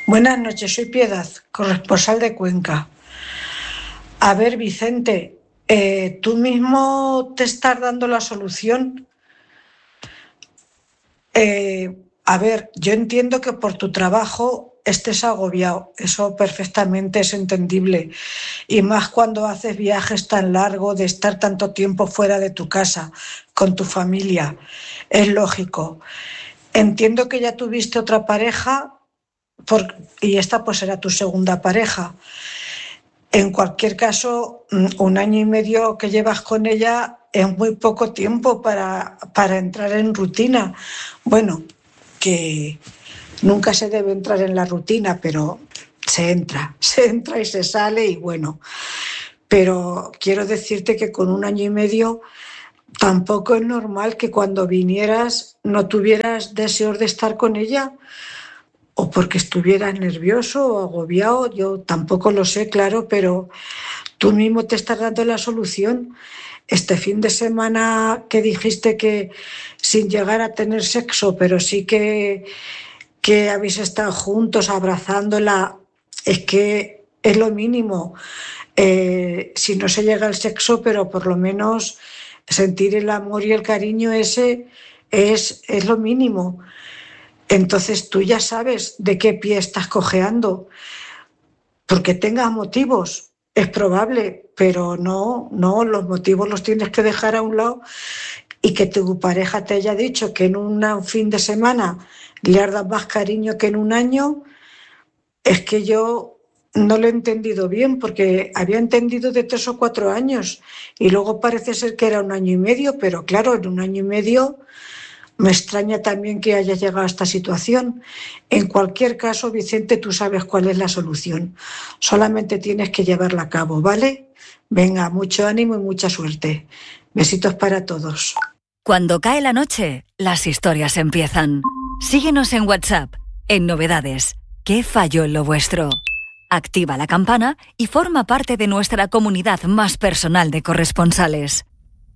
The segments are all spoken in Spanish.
Buenas noches, soy Piedad, corresponsal de Cuenca. A ver, Vicente, tú mismo te estás dando la solución. A ver, yo entiendo que por tu trabajo estés agobiado, eso perfectamente es entendible, y más cuando haces viajes tan largos de estar tanto tiempo fuera de tu casa, con tu familia, es lógico. Entiendo que ya tuviste otra pareja y esta pues será tu segunda pareja. En cualquier caso, 1 año y medio que llevas con ella es muy poco tiempo para entrar en rutina. Bueno, que nunca se debe entrar en la rutina, pero se entra y se sale y bueno. Pero quiero decirte que con 1 año y medio tampoco es normal que cuando vinieras no tuvieras deseos de estar con ella o porque estuvieras nervioso o agobiado, yo tampoco lo sé, claro, pero tú mismo te estás dando la solución. Este fin de semana que dijiste que sin llegar a tener sexo, pero sí que habéis estado juntos abrazándola, es que es lo mínimo. Si no se llega al sexo, pero por lo menos sentir el amor y el cariño ese es lo mínimo. Entonces tú ya sabes de qué pie estás cojeando, porque tengas motivos, es probable, pero no, los motivos los tienes que dejar a un lado y que tu pareja te haya dicho que en un fin de semana le has dado más cariño que en 1 año, es que yo no lo he entendido bien, porque había entendido de 3 o 4 años y luego parece ser que era 1 año y medio, pero claro, en 1 año y medio me extraña también que haya llegado a esta situación. En cualquier caso, Vicente, tú sabes cuál es la solución. Solamente tienes que llevarla a cabo, ¿vale? Venga, mucho ánimo y mucha suerte. Besitos para todos. Cuando cae la noche, las historias empiezan. Síguenos en WhatsApp, en Novedades. ¿Qué falló en lo vuestro? Activa la campana y forma parte de nuestra comunidad más personal de corresponsales.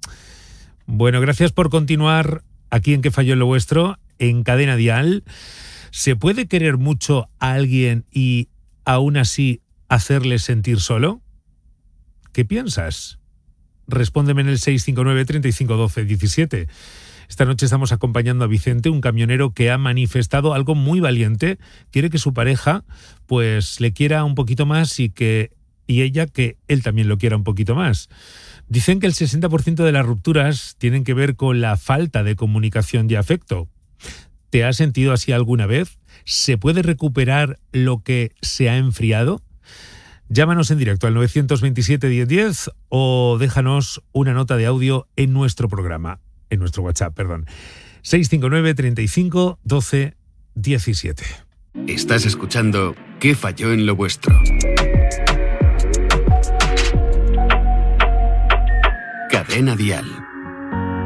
Bueno, gracias por continuar aquí en ¿Qué falló en lo vuestro? En Cadena Dial. ¿Se puede querer mucho a alguien y aún así hacerle sentir solo? ¿Qué piensas? Respóndeme en el 659 35 12 17. Esta noche estamos acompañando a Vicente, un camionero que ha manifestado algo muy valiente. Quiere que su pareja pues le quiera un poquito más y ella que él también lo quiera un poquito más. Dicen que el 60% de las rupturas tienen que ver con la falta de comunicación y afecto. ¿Te has sentido así alguna vez? ¿Se puede recuperar lo que se ha enfriado? Llámanos en directo al 927 1010 o déjanos una nota de audio en nuestro programa, en nuestro WhatsApp, perdón. 659 35 12 17. Estás escuchando ¿Qué falló en lo vuestro? Cadena Dial.